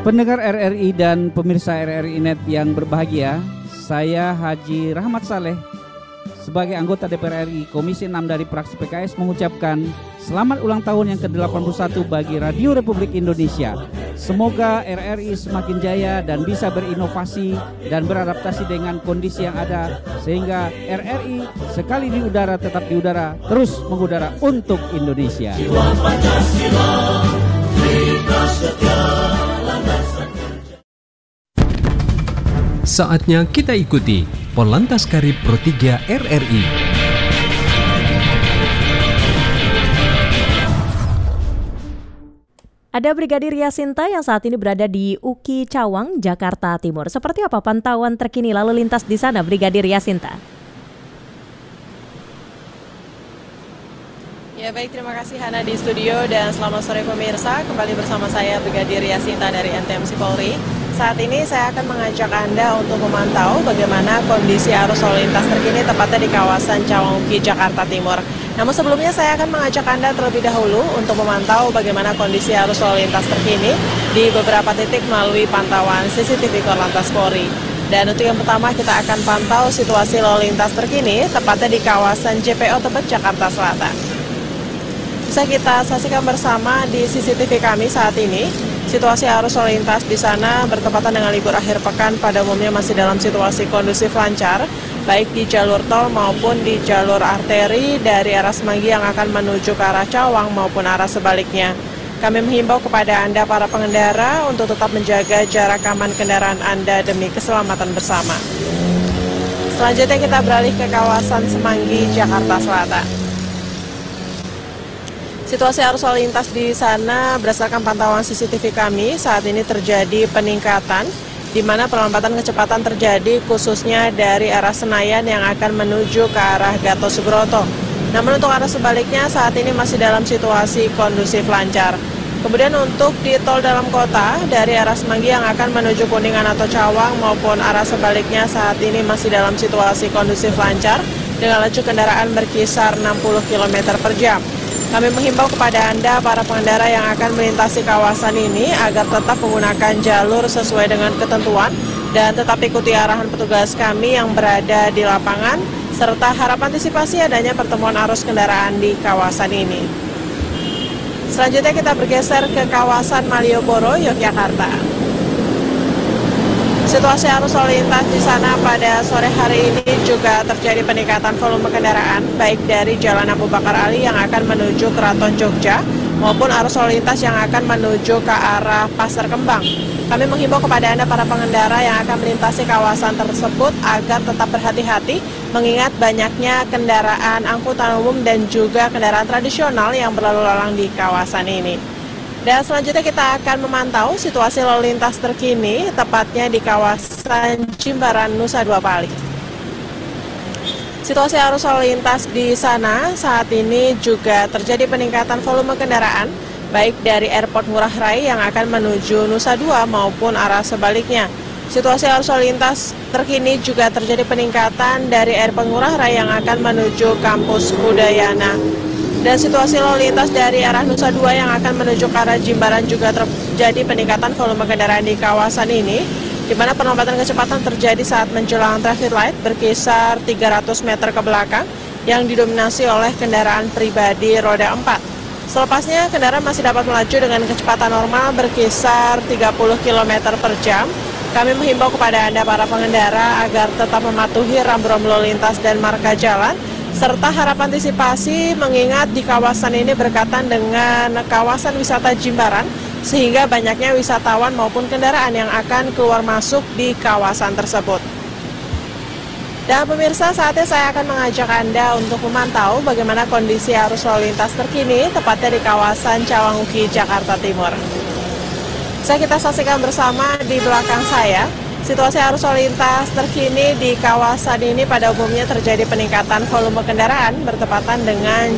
Pendengar RRI dan pemirsa RRI Net yang berbahagia, saya Haji Rahmat Saleh sebagai anggota DPR RI Komisi 6 dari fraksi PKS mengucapkan selamat ulang tahun yang ke-81 bagi Radio Republik Indonesia. Semoga RRI semakin jaya dan bisa berinovasi dan beradaptasi dengan kondisi yang ada sehingga RRI sekali di udara tetap di udara, terus mengudara untuk Indonesia. Saatnya kita ikuti Polantas Karib Pro 3 RRI. Ada Brigadir Yasinta yang saat ini berada di UKI Cawang, Jakarta Timur. Seperti apa pantauan terkini lalu lintas di sana, Brigadir Yasinta? Ya baik, terima kasih Hana di studio dan selamat sore pemirsa. Kembali bersama saya Brigadir Yasinta dari NTMC Polri. Saat ini saya akan mengajak Anda untuk memantau bagaimana kondisi arus lalu lintas terkini tepatnya di kawasan Cawang UKI, Jakarta Timur. Namun sebelumnya saya akan mengajak Anda terlebih dahulu untuk memantau bagaimana kondisi arus lalu lintas terkini di beberapa titik melalui pantauan CCTV Korlantas Polri. Dan untuk yang pertama kita akan pantau situasi lalu lintas terkini tepatnya di kawasan JPO Tebet, Jakarta Selatan. Bisa kita saksikan bersama di CCTV kami saat ini. Situasi arus lalu lintas di sana bertepatan dengan libur akhir pekan pada umumnya masih dalam situasi kondusif lancar, baik di jalur tol maupun di jalur arteri dari arah Semanggi yang akan menuju ke arah Cawang maupun arah sebaliknya. Kami menghimbau kepada Anda para pengendara untuk tetap menjaga jarak aman kendaraan Anda demi keselamatan bersama. Selanjutnya kita beralih ke kawasan Semanggi, Jakarta Selatan. Situasi arus lalu lintas di sana berdasarkan pantauan CCTV kami saat ini terjadi peningkatan di mana perlambatan kecepatan terjadi khususnya dari arah Senayan yang akan menuju ke arah Gatot Subroto. Namun untuk arah sebaliknya saat ini masih dalam situasi kondusif lancar. Kemudian untuk di tol dalam kota dari arah Semanggi yang akan menuju Kuningan atau Cawang maupun arah sebaliknya saat ini masih dalam situasi kondusif lancar dengan laju kendaraan berkisar 60 km per jam. Kami menghimbau kepada Anda, para pengendara yang akan melintasi kawasan ini agar tetap menggunakan jalur sesuai dengan ketentuan dan tetap ikuti arahan petugas kami yang berada di lapangan, serta harap antisipasi adanya pertemuan arus kendaraan di kawasan ini. Selanjutnya kita bergeser ke kawasan Malioboro, Yogyakarta. Situasi arus lalu lintas di sana pada sore hari ini juga terjadi peningkatan volume kendaraan baik dari Jalan Abu Bakar Ali yang akan menuju Keraton Jogja maupun arus lalu lintas yang akan menuju ke arah Pasar Kembang. Kami menghimbau kepada Anda para pengendara yang akan melintasi kawasan tersebut agar tetap berhati-hati mengingat banyaknya kendaraan angkutan umum dan juga kendaraan tradisional yang berlalu lalang di kawasan ini. Dan selanjutnya kita akan memantau situasi lalu lintas terkini, tepatnya di kawasan Jimbaran, Nusa Dua Bali. Situasi arus lalu lintas di sana saat ini juga terjadi peningkatan volume kendaraan, baik dari Airport Ngurah Rai yang akan menuju Nusa Dua maupun arah sebaliknya. Situasi arus lalu lintas terkini juga terjadi peningkatan dari Airport Ngurah Rai yang akan menuju Kampus Udayana. Dan situasi lalu lintas dari arah Nusa Dua yang akan menuju ke arah Jimbaran juga terjadi peningkatan volume kendaraan di kawasan ini, di mana perlambatan kecepatan terjadi saat menjelang traffic light berkisar 300 meter ke belakang yang didominasi oleh kendaraan pribadi roda 4. Selepasnya, kendaraan masih dapat melaju dengan kecepatan normal berkisar 30 km per jam. Kami menghimbau kepada Anda para pengendara agar tetap mematuhi rambu-rambu lalu lintas dan marka jalan, serta harap antisipasi mengingat di kawasan ini berdekatan dengan kawasan wisata Jimbaran sehingga banyaknya wisatawan maupun kendaraan yang akan keluar masuk di kawasan tersebut. Dan pemirsa, saatnya saya akan mengajak Anda untuk memantau bagaimana kondisi arus lalu lintas terkini tepatnya di kawasan Cawang UKI, Jakarta Timur. Kita saksikan bersama di belakang saya. Situasi arus lalu lintas terkini di kawasan ini pada umumnya terjadi peningkatan volume kendaraan bertepatan dengan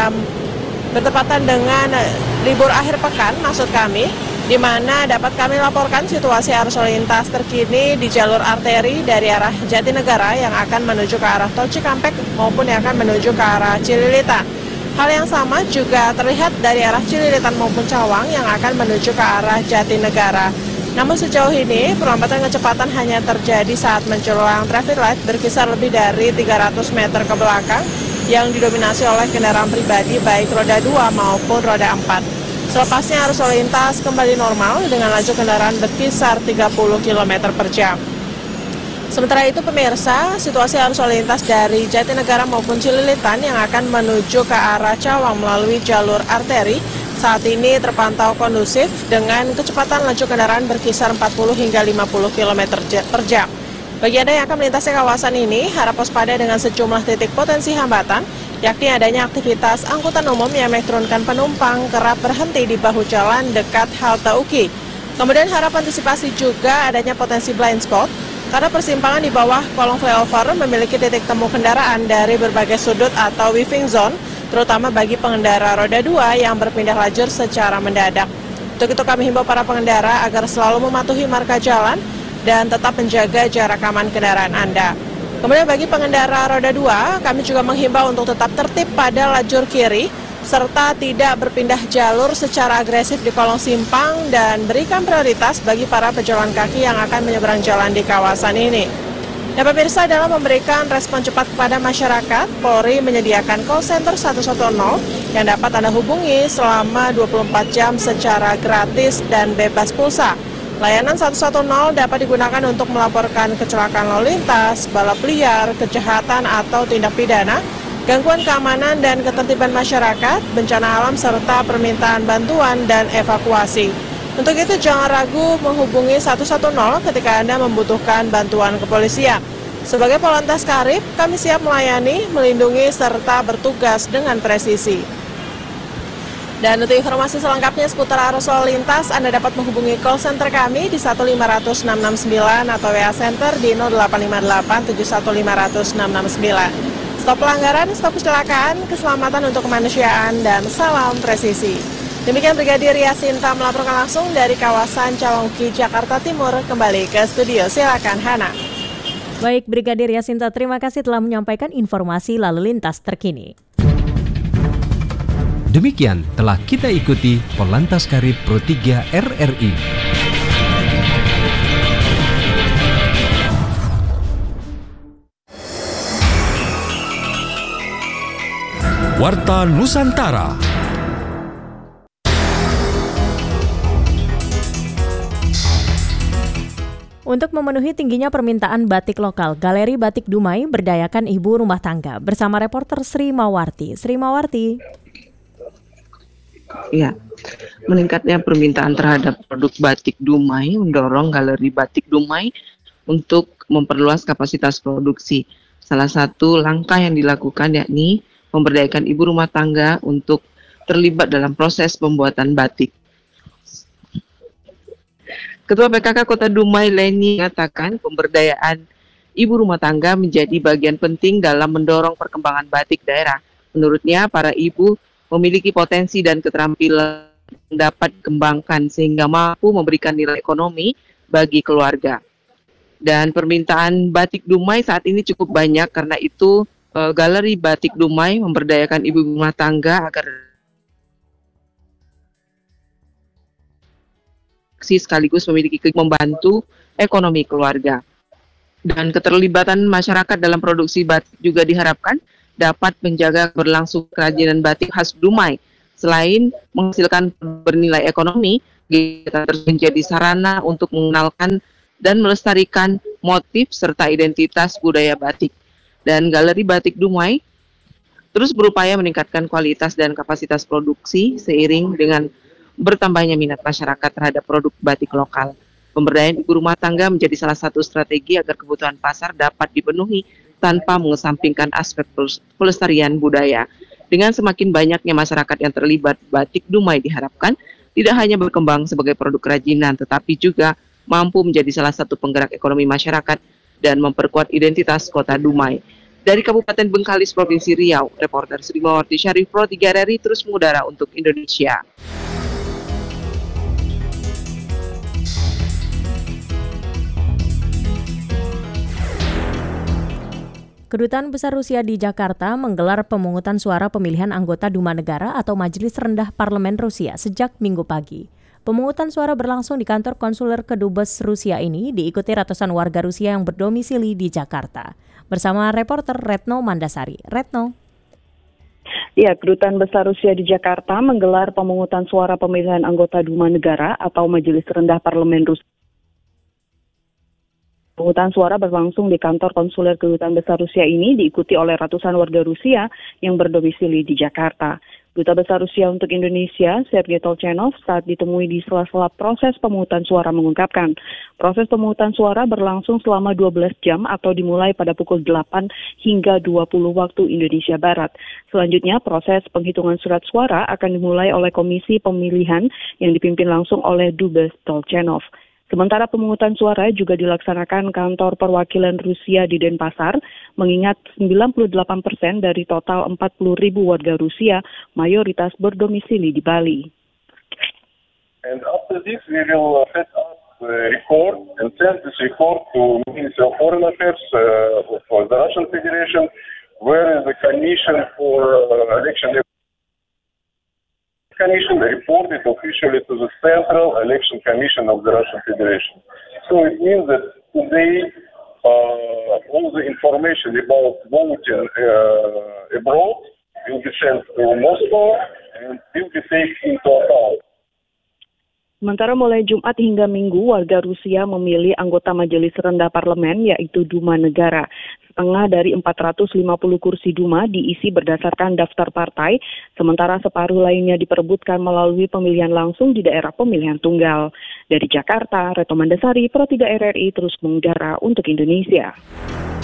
libur akhir pekan maksud kami, di mana dapat kami laporkan situasi arus lalu lintas terkini di jalur arteri dari arah Jatinegara yang akan menuju ke arah Tol Cikampek maupun yang akan menuju ke arah Cililitan. Hal yang sama juga terlihat dari arah Cililitan maupun Cawang yang akan menuju ke arah Jatinegara. Namun sejauh ini, perlambatan kecepatan hanya terjadi saat menjelang traffic light berkisar lebih dari 300 meter ke belakang yang didominasi oleh kendaraan pribadi baik roda 2 maupun roda 4. Selepasnya arus lalu lintas kembali normal dengan laju kendaraan berkisar 30 km per jam. Sementara itu pemirsa, situasi arus lalu lintas dari Jatinegara maupun Cililitan yang akan menuju ke arah Cawang melalui jalur arteri saat ini terpantau kondusif dengan kecepatan laju kendaraan berkisar 40 hingga 50 km per jam. Bagi Anda yang akan melintasi kawasan ini, harap waspada dengan sejumlah titik potensi hambatan, yakni adanya aktivitas angkutan umum yang menurunkan penumpang kerap berhenti di bahu jalan dekat halte UKI. Kemudian harap antisipasi juga adanya potensi blind spot, karena persimpangan di bawah kolong flyover memiliki titik temu kendaraan dari berbagai sudut atau weaving zone, terutama bagi pengendara roda 2 yang berpindah lajur secara mendadak. Untuk itu kami himbau para pengendara agar selalu mematuhi marka jalan dan tetap menjaga jarak aman kendaraan Anda. Kemudian bagi pengendara roda 2, kami juga menghimbau untuk tetap tertib pada lajur kiri, serta tidak berpindah jalur secara agresif di kolong simpang dan berikan prioritas bagi para pejalan kaki yang akan menyeberang jalan di kawasan ini. Dan pemirsa, dalam memberikan respon cepat kepada masyarakat, Polri menyediakan call center 110 yang dapat Anda hubungi selama 24 jam secara gratis dan bebas pulsa. Layanan 110 dapat digunakan untuk melaporkan kecelakaan lalu lintas, balap liar, kejahatan atau tindak pidana, gangguan keamanan dan ketertiban masyarakat, bencana alam, serta permintaan bantuan dan evakuasi. Untuk itu jangan ragu menghubungi 110 ketika Anda membutuhkan bantuan kepolisian. Sebagai Polantas Karib, kami siap melayani, melindungi, serta bertugas dengan presisi. Dan untuk informasi selengkapnya seputar arus lalu lintas, Anda dapat menghubungi call center kami di 1500669 atau WA Center di 0858 7150669. Stop pelanggaran, stop kecelakaan, keselamatan untuk kemanusiaan, dan salam presisi. Demikian Brigadir Yasinta melaporkan langsung dari kawasan Cawang UKI, Jakarta Timur. Kembali ke studio, silakan Hana. Baik, Brigadir Yasinta, terima kasih telah menyampaikan informasi lalu lintas terkini. Demikian telah kita ikuti Polantas Karib Pro 3 RRI. Warta Nusantara. Untuk memenuhi tingginya permintaan batik lokal, Galeri Batik Dumai berdayakan ibu rumah tangga bersama reporter Sri Mawarti. Sri Mawarti. Ya, meningkatnya permintaan terhadap produk batik Dumai mendorong Galeri Batik Dumai untuk memperluas kapasitas produksi. Salah satu langkah yang dilakukan yakni memberdayakan ibu rumah tangga untuk terlibat dalam proses pembuatan batik. Ketua PKK Kota Dumai, Leni, mengatakan pemberdayaan ibu rumah tangga menjadi bagian penting dalam mendorong perkembangan batik daerah. Menurutnya, para ibu memiliki potensi dan keterampilan yang dapat dikembangkan sehingga mampu memberikan nilai ekonomi bagi keluarga. Dan permintaan batik Dumai saat ini cukup banyak, karena itu Galeri Batik Dumai memberdayakan ibu rumah tangga agar sekaligus memiliki membantu ekonomi keluarga. Dan keterlibatan masyarakat dalam produksi batik juga diharapkan dapat menjaga berlangsung kerajinan batik khas Dumai. Selain menghasilkan bernilai ekonomi, kegiatan tersebut menjadi sarana untuk mengenalkan dan melestarikan motif serta identitas budaya batik. Dan Galeri Batik Dumai terus berupaya meningkatkan kualitas dan kapasitas produksi seiring dengan bertambahnya minat masyarakat terhadap produk batik lokal. Pemberdayaan ibu rumah tangga menjadi salah satu strategi agar kebutuhan pasar dapat dipenuhi tanpa mengesampingkan aspek pelestarian budaya. Dengan semakin banyaknya masyarakat yang terlibat, batik Dumai diharapkan tidak hanya berkembang sebagai produk kerajinan, tetapi juga mampu menjadi salah satu penggerak ekonomi masyarakat dan memperkuat identitas kota Dumai. Dari Kabupaten Bengkalis, Provinsi Riau, reporter Sri Mawarti Syarif Pro 3 RRI terus mengudara untuk Indonesia. Kedutaan Besar Rusia di Jakarta menggelar pemungutan suara pemilihan anggota Duma Negara atau Majelis Rendah Parlemen Rusia sejak Minggu pagi. Pemungutan suara berlangsung di kantor konsuler kedubes Rusia ini diikuti ratusan warga Rusia yang berdomisili di Jakarta. Bersama reporter Retno Mandasari. Retno. Ya, Kedutaan Besar Rusia di Jakarta menggelar pemungutan suara pemilihan anggota Duma Negara atau Majelis Rendah Parlemen Rusia. Pemungutan suara berlangsung di kantor konsuler Kedutaan Besar Rusia ini diikuti oleh ratusan warga Rusia yang berdomisili di Jakarta. Duta Besar Rusia untuk Indonesia, Sergei Tolchenov, saat ditemui di sela-sela proses pemungutan suara mengungkapkan, proses pemungutan suara berlangsung selama 12 jam atau dimulai pada pukul 8 hingga 20 waktu Indonesia Barat. Selanjutnya, proses penghitungan surat suara akan dimulai oleh Komisi Pemilihan yang dipimpin langsung oleh Dubes Tolchenov. Sementara pemungutan suara juga dilaksanakan kantor perwakilan Rusia di Denpasar, mengingat 98% dari total 40.000 warga Rusia mayoritas berdomisili di Bali. And after this, we will set up a report and send this report to Ministry of Foreign Affairs for the Russian Federation, where is the Commission for Election. Commission reported officially to the Central Election Commission of the Russian Federation. So it means that today all the information about voting abroad will be sent to Moscow and will be taken into account. Sementara mulai Jumat hingga Minggu, warga Rusia memilih anggota Majelis Rendah Parlemen, yaitu Duma Negara. Setengah dari 450 kursi Duma diisi berdasarkan daftar partai, sementara separuh lainnya diperebutkan melalui pemilihan langsung di daerah pemilihan tunggal. Dari Jakarta, Retno Mandasari, Pro 3 RRI terus mengudara untuk Indonesia.